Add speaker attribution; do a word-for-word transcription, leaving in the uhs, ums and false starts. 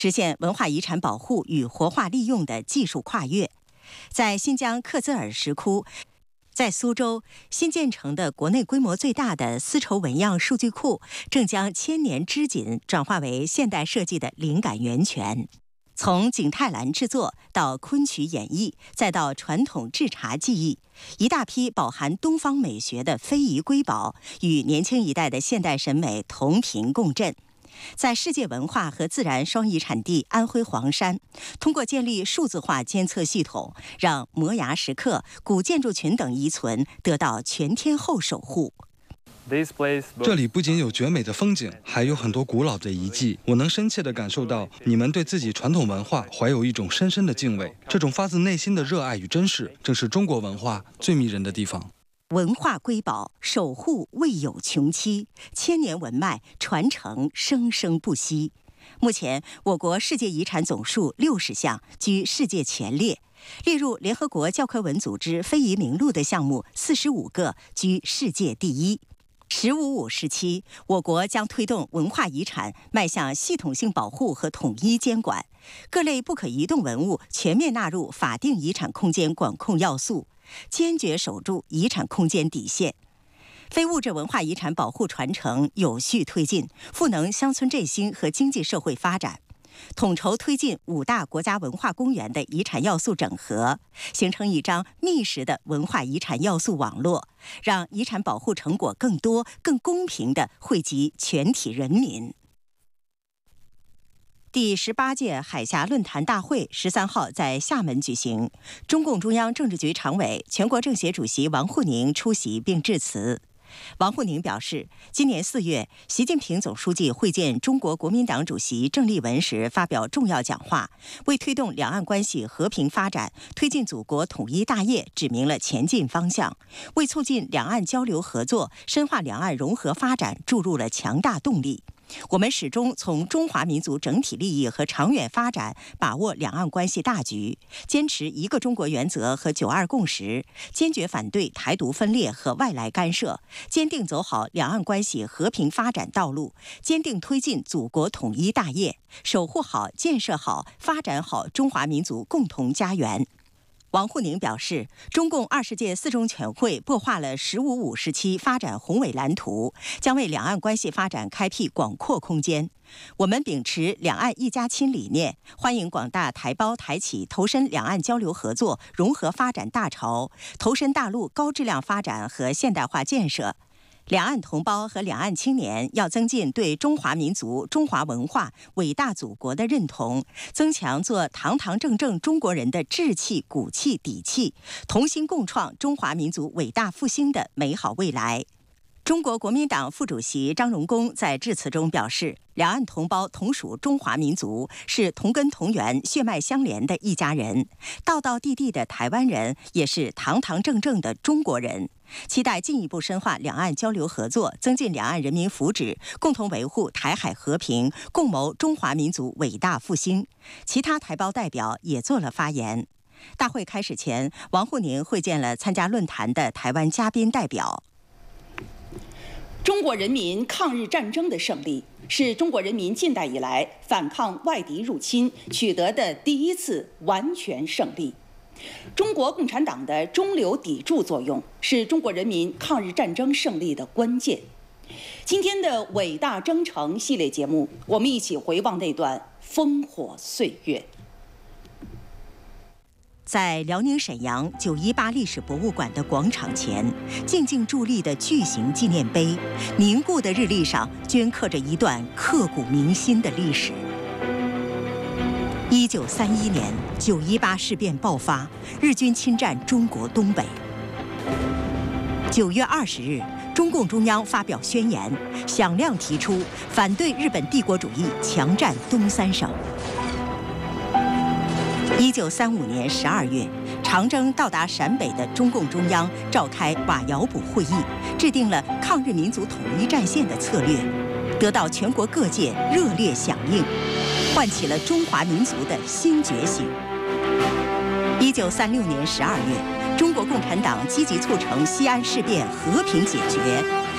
Speaker 1: 实现文化遗产保护与活化利用的技术跨越。在新疆克孜尔石窟，在苏州新建成的国内规模最大的丝绸纹样数据库，正将千年织锦转化为现代设计的灵感源泉。从景泰蓝制作到昆曲演绎，再到传统制茶技艺，一大批饱含东方美学的非遗瑰宝，与年轻一代的现代审美同频共振。在世界文化和自然双遗产地安徽黄山，通过建立数字化监测系统，让摩崖石刻、古建筑群等遗存得到全天候守护。
Speaker 2: 这里不仅有绝美的风景，还有很多古老的遗迹。我能深切地感受到你们对自己传统文化怀有一种深深的敬畏，这种发自内心的热爱与珍视，正是中国文化最迷人的地方。
Speaker 1: 文化瑰宝守护未有穷期，千年文脉传承生生不息。目前，我国世界遗产总数六十项，居世界前列。列入联合国教科文组织非遗名录的项目四十五个，居世界第一。十五五时期，我国将推动文化遗产迈向系统性保护和统一监管，各类不可移动文物全面纳入法定遗产空间管控要素，坚决守住遗产空间底线。非物质文化遗产保护传承有序推进，赋能乡村振兴和经济社会发展。统筹推进五大国家文化公园的遗产要素整合，形成一张密实的文化遗产要素网络，让遗产保护成果更多、更公平地惠及全体人民。第十八届海峡论坛大会十三号在厦门举行，中共中央政治局常委、全国政协主席王沪宁出席并致辞。王沪宁表示，今年四月，习近平总书记会见中国国民党主席郑丽文时发表重要讲话，为推动两岸关系和平发展、推进祖国统一大业指明了前进方向，为促进两岸交流合作、深化两岸融合发展注入了强大动力。我们始终从中华民族整体利益和长远发展把握两岸关系大局，坚持一个中国原则和九二共识，坚决反对台独分裂和外来干涉，坚定走好两岸关系和平发展道路，坚定推进祖国统一大业，守护好、建设好、发展好中华民族共同家园。王沪宁表示，中共二十届四中全会擘画了“十五五”时期发展宏伟蓝图，将为两岸关系发展开辟广阔空间。我们秉持两岸一家亲理念，欢迎广大台胞台企投身两岸交流合作、融合发展大潮，投身大陆高质量发展和现代化建设。两岸同胞和两岸青年要增进对中华民族、中华文化、伟大祖国的认同，增强做堂堂正正中国人的志气、骨气、底气，同心共创中华民族伟大复兴的美好未来。中国国民党副主席张荣恭在致辞中表示，两岸同胞同属中华民族，是同根同源、血脉相连的一家人，道道地地的台湾人也是堂堂正正的中国人。期待进一步深化两岸交流合作，增进两岸人民福祉，共同维护台海和平，共谋中华民族伟大复兴。其他台胞代表也做了发言。大会开始前，王沪宁会见了参加论坛的台湾嘉宾代表。
Speaker 3: 中国人民抗日战争的胜利，是中国人民近代以来反抗外敌入侵取得的第一次完全胜利。中国共产党的中流砥柱作用，是中国人民抗日战争胜利的关键。今天的伟大征程系列节目，我们一起回望那段烽火岁月。
Speaker 1: 在辽宁沈阳九一八历史博物馆的广场前，静静伫立的巨型纪念碑，凝固的日历上镌刻着一段刻骨铭心的历史。一九三一年，九一八事变爆发，日军侵占中国东北。九月二十日，中共中央发表宣言，响亮提出反对日本帝国主义强占东三省。一九三五年十二月，长征到达陕北的中共中央召开瓦窑堡会议，制定了抗日民族统一战线的策略，得到全国各界热烈响应，唤起了中华民族的新觉醒。一九三六年十二月，中国共产党积极促成西安事变和平解决，